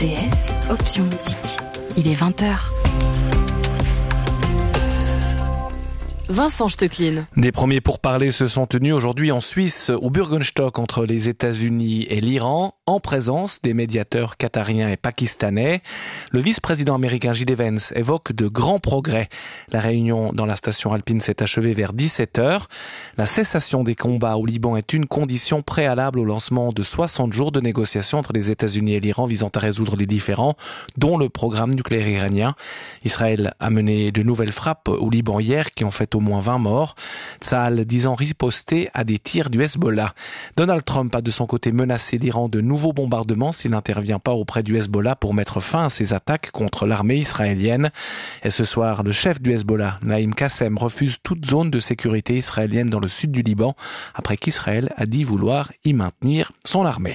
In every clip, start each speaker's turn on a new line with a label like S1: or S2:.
S1: RTS, option musique. Il est 20h. Vincent Stecklin.
S2: Des premiers pourparlers se sont tenus aujourd'hui en Suisse, au Bürgenstock, entre les États-Unis et l'Iran, en présence des médiateurs qatariens et pakistanais. Le vice-président américain J.D. Vance évoque de grands progrès. La réunion dans la station alpine s'est achevée vers 17h. La cessation des combats au Liban est une condition préalable au lancement de 60 jours de négociations entre les États-Unis et l'Iran visant à résoudre les différends, dont le programme nucléaire iranien. Israël a mené de nouvelles frappes au Liban hier qui ont fait au moins 20 morts. Tsahal disant riposter à des tirs du Hezbollah. Donald Trump a de son côté menacé l'Iran de nouveaux bombardements s'il n'intervient pas auprès du Hezbollah pour mettre fin à ses attaques contre l'armée israélienne. Et ce soir, le chef du Hezbollah, Naïm Qassem, refuse toute zone de sécurité israélienne dans le sud du Liban, après qu'Israël a dit vouloir y maintenir son armée.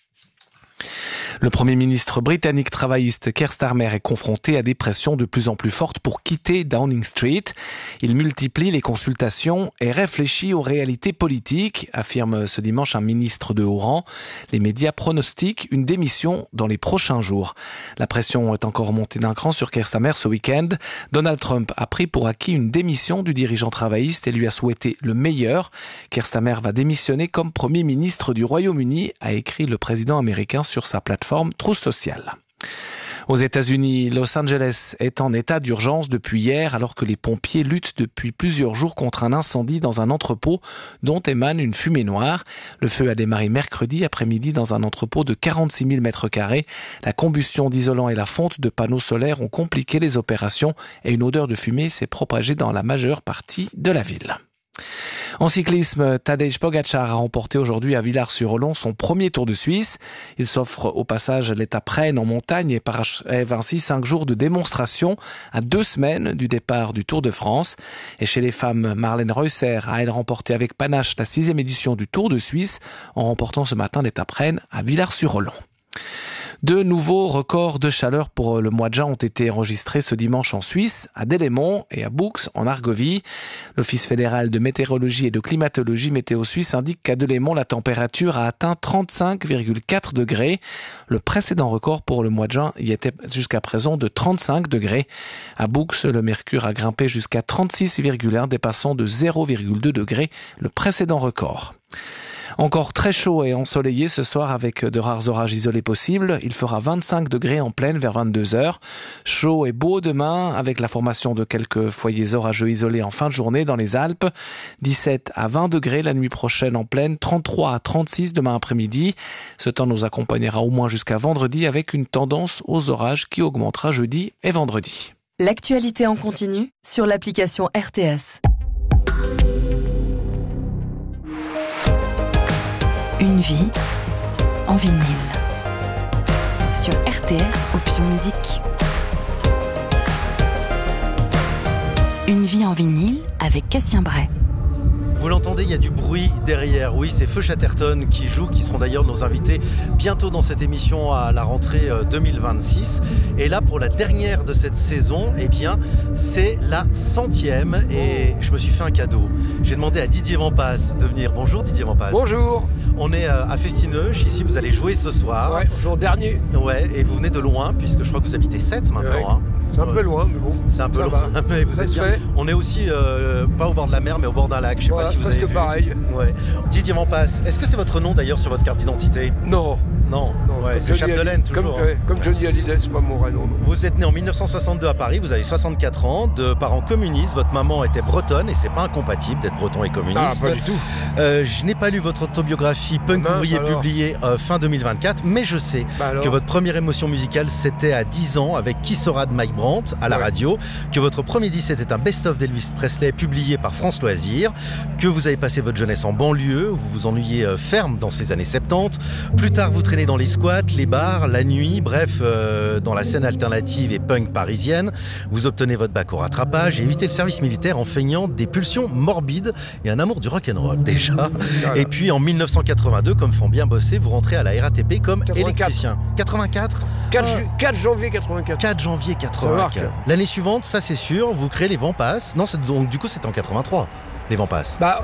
S2: Le Premier ministre britannique travailliste Keir Starmer est confronté à des pressions de plus en plus fortes pour quitter Downing Street. Il multiplie les consultations et réfléchit aux réalités politiques, affirme ce dimanche un ministre de haut rang. Les médias pronostiquent une démission dans les prochains jours. La pression est encore montée d'un cran sur Keir Starmer ce week-end. Donald Trump a pris pour acquis une démission du dirigeant travailliste et lui a souhaité le meilleur. Keir Starmer va démissionner comme Premier ministre du Royaume-Uni, a écrit le président américain sur sa plateforme Truth Social. Aux États-Unis, Los Angeles est en état d'urgence depuis hier alors que les pompiers luttent depuis plusieurs jours contre un incendie dans un entrepôt dont émane une fumée noire. Le feu a démarré mercredi après-midi dans un entrepôt de 46 000 mètres carrés. La combustion d'isolants et la fonte de panneaux solaires ont compliqué les opérations et une odeur de fumée s'est propagée dans la majeure partie de la ville. En cyclisme, Tadej Pogačar a remporté aujourd'hui à Villars-sur-Olon son premier Tour de Suisse. Il s'offre au passage l'étape Rennes en montagne et parachève ainsi 5 jours de démonstration à 2 semaines du départ du Tour de France. Et chez les femmes, Marlène Reusser a elle remporté avec panache la 6e édition du Tour de Suisse en remportant ce matin l'étape Rennes à Villars-sur-Olon. De nouveaux records de chaleur pour le mois de juin ont été enregistrés ce dimanche en Suisse, à Delémont et à Boux en Argovie. L'Office fédéral de météorologie et de climatologie Météo Suisse indique qu'à Delémont, la température a atteint 35,4 degrés. Le précédent record pour le mois de juin y était jusqu'à présent de 35 degrés. À Boux, le mercure a grimpé jusqu'à 36,1, dépassant de 0,2 degrés le précédent record. Encore très chaud et ensoleillé ce soir avec de rares orages isolés possibles. Il fera 25 degrés en pleine vers 22h. Chaud et beau demain avec la formation de quelques foyers orageux isolés en fin de journée dans les Alpes. 17 à 20 degrés la nuit prochaine en pleine, 33 à 36 demain après-midi. Ce temps nous accompagnera au moins jusqu'à vendredi avec une tendance aux orages qui augmentera jeudi et vendredi.
S1: L'actualité en continu sur l'application RTS. Une vie en vinyle. Sur RTS, option musique. Une vie en vinyle avec Cassien Bray.
S3: Vous l'entendez, il y a du bruit derrière. Oui, c'est Feu Chatterton qui joue, qui seront d'ailleurs nos invités bientôt dans cette émission à la rentrée 2026. Et là, pour la dernière de cette saison, eh bien, c'est la 100e. Et je me suis fait un cadeau. J'ai demandé à Didier Vampas de venir. Bonjour Didier Vampas.
S4: Bonjour.
S3: On est à Festineuch, ici vous allez jouer ce soir.
S4: Ouais, jour dernier.
S3: Ouais, et vous venez de loin, puisque je crois que vous habitez 7 maintenant.
S4: Ouais.
S3: Hein.
S4: C'est un peu loin, mais bon.
S3: C'est un peu loin, mais vous êtes bien. On est aussi pas au bord de la mer, mais au bord d'un lac. Je sais pas si vous avez vu.
S4: Presque pareil.
S3: Ouais. Didier Vampas, est-ce que c'est votre nom d'ailleurs sur votre carte d'identité ?
S4: Non.
S3: Non, ouais, c'est Chapdelaine toujours.
S4: Comme Johnny Hallyday, c'est pas mon vrai nom.
S3: Vous êtes né en 1962 à Paris, vous avez 64 ans, de parents communistes, votre maman était bretonne et c'est pas incompatible d'être breton et communiste.
S4: Ah, pas du tout.
S3: Je n'ai pas lu votre autobiographie Punk ouvrier publiée fin 2024, mais je sais que votre première émotion musicale c'était à 10 ans avec Qui sera de Mike Brandt à la radio, que votre premier disque était un best-of d'Elvis Presley publié par France Loisirs, que vous avez passé votre jeunesse en banlieue, vous vous ennuyez ferme dans ces années 70. Plus tard, vous traînez dans les squats, les bars, la nuit, bref, dans la scène alternative et punk parisienne. Vous obtenez votre bac au rattrapage et évitez le service militaire en feignant des pulsions morbides et un amour du rock'n'roll déjà. Voilà. Et puis en 1982, comme font bien bosser, vous rentrez à la RATP comme 84. Électricien. 84
S4: 4 janvier 84.
S3: 4 janvier 84. L'année suivante, ça c'est sûr, vous créez les Vampas. Non, donc du coup c'était en 83, les Vampas.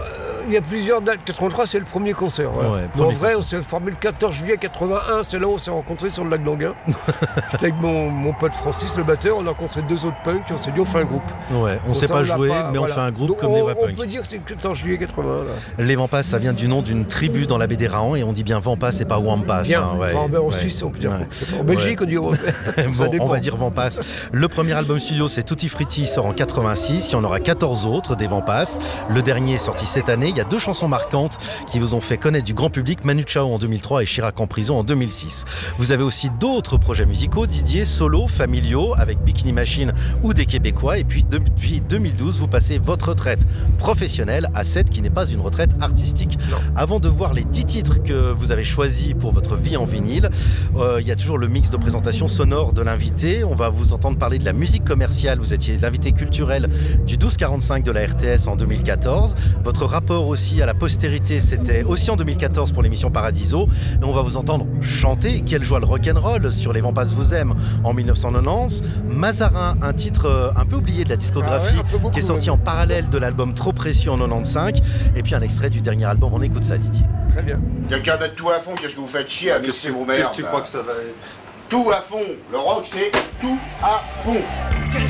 S4: il y a plusieurs dates. 83, c'est le premier concert. Voilà.
S3: Ouais,
S4: Mais en vrai, on s'est formé le 14 juillet 81. C'est là où on s'est rencontrés sur le lac d'Anguin. J'étais avec mon pote Francis, le batteur. On a rencontré 2 autres punks. On s'est dit, on fait un groupe.
S3: Ouais, on ne sait pas jouer, mais on fait un groupe. Donc, comme les vrais punks.
S4: On peut dire que c'est le 14 juillet 81. Là.
S3: Les Vampas, ça vient du nom d'une tribu dans la baie des Raons, et on dit bien Vampas et pas Wampas.
S4: Bien.
S3: Hein, ouais,
S4: En Suisse, on peut dire. En Belgique, on dit.
S3: Bon, on va dire Vampas. Le premier album studio, c'est Tutti Frutti, il sort en 86. Il y en aura 14 autres, des Vampas. Le dernier est sorti cette année. Il y a 2 chansons marquantes qui vous ont fait connaître du grand public, Manu Chao en 2003 et Chirac en prison en 2006. Vous avez aussi d'autres projets musicaux, Didier, solo, familiaux, avec Bikini Machine ou des Québécois. Et puis depuis 2012, vous passez votre retraite professionnelle à 7, qui n'est pas une retraite artistique.
S4: Non.
S3: Avant de voir les 10 titres que vous avez choisis pour votre vie en vinyle, il y a toujours le mix de présentation sonore de l'invité. On va vous entendre parler de la musique commerciale. Vous étiez l'invité culturel du 1245 de la RTS en 2014. Votre rapport aussi à la postérité, c'était aussi en 2014 pour l'émission Paradiso. Et on va vous entendre chanter Quelle joie le rock'n'roll sur Les Vampas vous aiment en 1990. Mazarin, un titre un peu oublié de la discographie, qui est sorti en parallèle de l'album Trop précieux en 95. Et puis un extrait du dernier album. On écoute ça, Didier.
S4: Très bien.
S5: Quelqu'un mettre tout à fond, qu'est-ce que vous faites chier à mixer vos mères?
S6: Qu'est-ce que tu crois que ça va être?
S5: Tout à fond. Le rock, c'est tout à fond.